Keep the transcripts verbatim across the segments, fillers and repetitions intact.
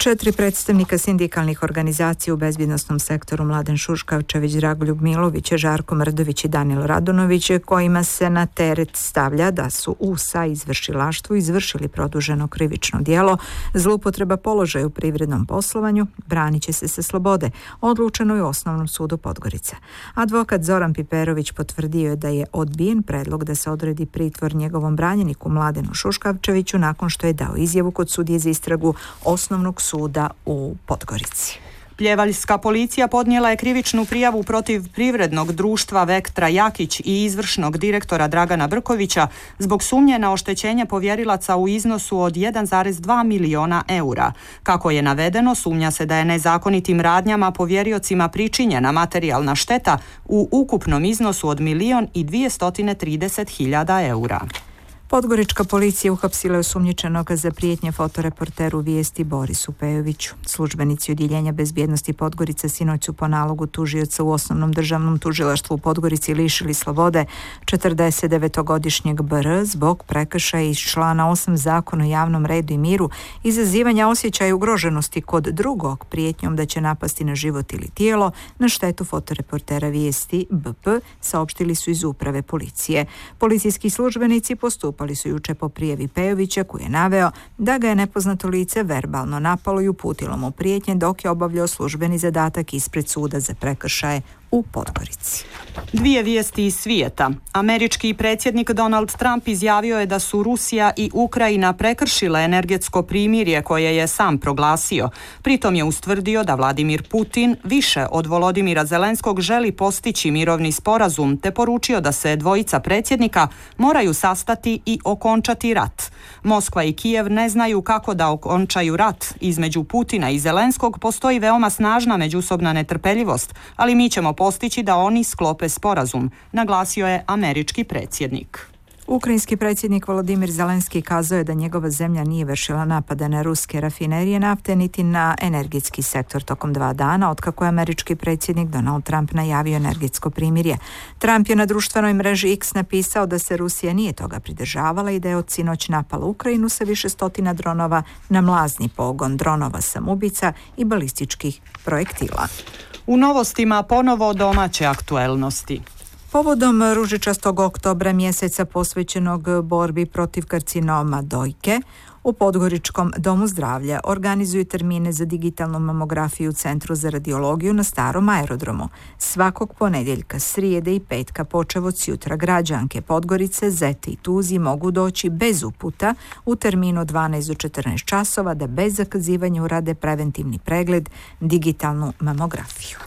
Četiri predstavnika sindikalnih organizacija u bezbjednosnom sektoru Mladen Šuškavčević, Dragoljub Milović, Žarko Mrdović i Danilo Radonović, kojima se na teret stavlja da su u saizvršilaštvu izvršili produženo krivično djelo zloupotreba položaja u privrednom poslovanju, branit će se sa slobode, odlučeno je u Osnovnom sudu Podgorica. Advokat Zoran Piperović potvrdio je da je odbijen predlog da se odredi pritvor njegovom branjeniku Mladenu Šuškavčeviću nakon što je dao izjavu kod sudije za istragu Osnovnog suda u Podgorici. Pljevaljska policija podnijela je krivičnu prijavu protiv privrednog društva Vektra Jakić i izvršnog direktora Dragana Brkovića zbog sumnje na oštećenje povjerilaca u iznosu od jedan zarez dva miliona eura. Kako je navedeno, sumnja se da je nezakonitim radnjama povjeriocima pričinjena materijalna šteta u ukupnom iznosu od milion i dvjesto trideset hiljada eura. Podgorička policija uhapsila je osumnjičenog za prijetnje fotoreporteru Vijesti Borisu Pejoviću. Službenici odjeljenja bezbjednosti Podgorice sinoć su po nalogu tužioca u Osnovnom državnom tužilaštvu u Podgorici lišili slobode četrdesetdevetogodišnjeg B R zbog prekršaja iz člana osam Zakona o javnom redu i miru, izazivanja osjećaja ugroženosti kod drugog prijetnjom da će napasti na život ili tijelo na štetu fotoreportera Vijesti B P, saopštili su iz uprave policije. Policijski službenici postupili Postupali su juče po prijavi Pejovića koji je naveo da ga je nepoznato lice verbalno napalo i uputilo mu prijetnje dok je obavljao službeni zadatak ispred suda za prekršaje u Podgorici. Dvije vijesti iz svijeta. Američki predsjednik Donald Trump izjavio je da su Rusija i Ukrajina prekršile energetsko primirje koje je sam proglasio. Pritom je ustvrdio da Vladimir Putin više od Volodimira Zelenskog želi postići mirovni sporazum, te poručio da se dvojica predsjednika moraju sastati i okončati rat. Moskva i Kijev ne znaju kako da okončaju rat. Između Putina i Zelenskog postoji veoma snažna međusobna netrpeljivost, ali mi ćemo postići da oni sklope sporazum, naglasio je američki predsjednik. Ukrajinski predsjednik Volodimir Zelenski kazao je da njegova zemlja nije vršila napade na ruske rafinerije nafte niti na energetski sektor tokom dva dana, otkako je američki predsjednik Donald Trump najavio energetsko primirje. Trump je na društvenoj mreži X napisao da se Rusija nije toga pridržavala i da je od sinoć napala Ukrajinu sa više stotina dronova na mlazni pogon, dronova samoubica i balističkih projektila. U novostima ponovo domaće aktuelnosti. Povodom ružičastog oktobra, mjeseca posvećenog borbi protiv karcinoma dojke, u Podgoričkom domu zdravlja organizuju termine za digitalnu mamografiju u Centru za radiologiju na starom aerodromu. Svakog ponedjeljka, srijede i petka počev od sjutra građanke Podgorice, Zete i Tuzi mogu doći bez uputa u terminu od dvanaest do četrnaest časova da bez zakazivanja urade preventivni pregled, digitalnu mamografiju.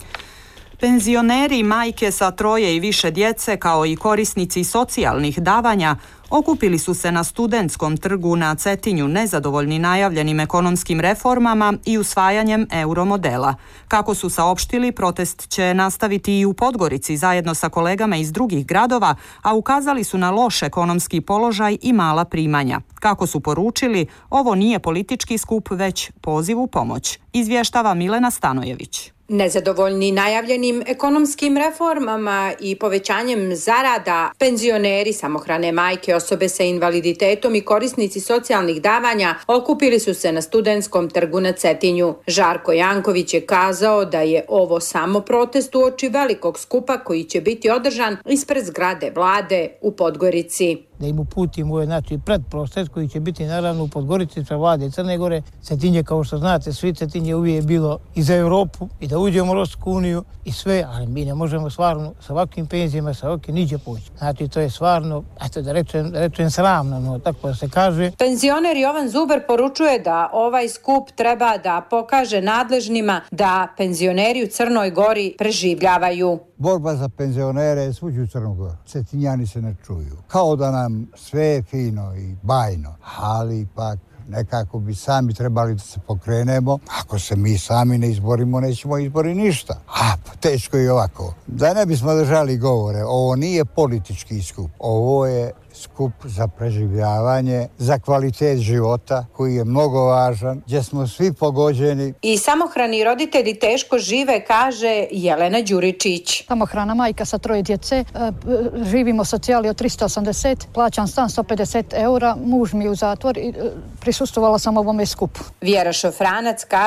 Penzioneri, majke sa troje i više djece kao i korisnici socijalnih davanja okupili su se na Studentskom trgu na Cetinju nezadovoljni najavljenim ekonomskim reformama i usvajanjem euromodela. Kako su saopštili, protest će nastaviti i u Podgorici zajedno sa kolegama iz drugih gradova, a ukazali su na loš ekonomski položaj i mala primanja. Kako su poručili, ovo nije politički skup, već poziv u pomoć, izvještava Milena Stanojević. Nezadovoljni najavljenim ekonomskim reformama i povećanjem zarada, penzioneri, samohrane majke, osobe sa invaliditetom i korisnici socijalnih davanja okupili su se na Studentskom trgu na Cetinju. Žarko Janković je kazao da je ovo samo protest uoči velikog skupa koji će biti održan ispred zgrade vlade u Podgorici. Da im uputimo znači predprotest koji će biti naravno u Podgorici sa vlade Crne Gore. Cetinje, kao što znate, svi Cetinje uvijek je bilo i za Europu i da uđemo u Europsku uniju i sve, ali mi ne možemo stvarno sa ovakvim penzijama, sa ovakvim niđe poći. Znači to je stvarno, eto da rečem, da rečem sramno, no, tako da se kaže. Penzioner Jovan Zuber poručuje da ovaj skup treba da pokaže nadležnima da penzioneri u Crnoj Gori preživljavaju. Borba za penzionere je svuđu u Crnoj Gori. Cetinjani se ne čuju. Kao da nam sve je fino i bajno, ali ipak nekako bi sami trebali da se pokrenemo. Ako se mi sami ne izborimo, nećemo izbori ništa. A, teško je ovako. Da ne bismo držali govore, ovo nije politički skup. Ovo je skup za preživljavanje, za kvalitet života koji je mnogo važan, gdje smo svi pogođeni. I samohrani roditelji teško žive, kaže Jelena Đuričić. Samohrana majka sa troje djece, živimo socijali od tristo osamdeset, plaćam stan sto pedeset eura, muž mi je u zatvor i prisustvovala sam ovome skupu. Vjera Šofranac kaže